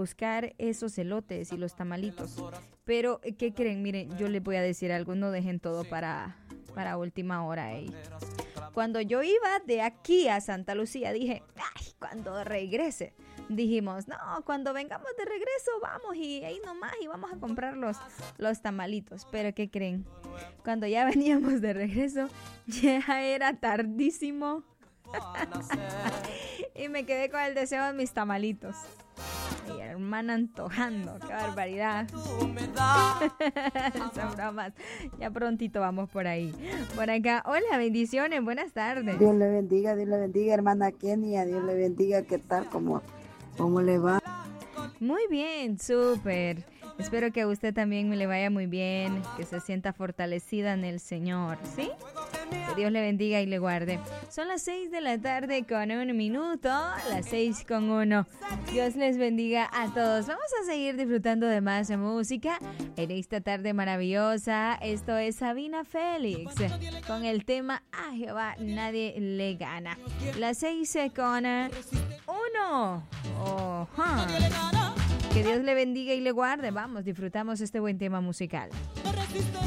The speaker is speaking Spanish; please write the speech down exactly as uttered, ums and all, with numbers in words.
buscar esos elotes y los tamalitos. Pero, ¿qué creen? Miren, yo les voy a decir algo, no dejen todo para, para última hora. Eh. Cuando yo iba de aquí a Santa Lucía, dije, ay, cuando regrese. Dijimos, no, cuando vengamos de regreso, vamos y ahí nomás y vamos a comprar los, los tamalitos. Pero, ¿qué creen? Cuando ya veníamos de regreso, ya era tardísimo. Y me quedé con el deseo de mis tamalitos. Mi hermana antojando, qué barbaridad. Son bromas. Ya prontito vamos por ahí. Por acá, hola, bendiciones, buenas tardes. Dios le bendiga, Dios le bendiga, hermana Kenia. Dios le bendiga, ¿qué tal? ¿Cómo, cómo le va? Muy bien, súper. Espero que a usted también le vaya muy bien, que se sienta fortalecida en el Señor, ¿sí? Que Dios le bendiga y le guarde. Son las seis de la tarde con un minuto, las seis con uno. Dios les bendiga a todos. Vamos a seguir disfrutando de más música en esta tarde maravillosa. Esto es Sabina Félix con el tema A Jehová nadie le gana. Las seis con uno. Oh, huh. Que Dios le bendiga y le guarde. Vamos, disfrutamos este buen tema musical.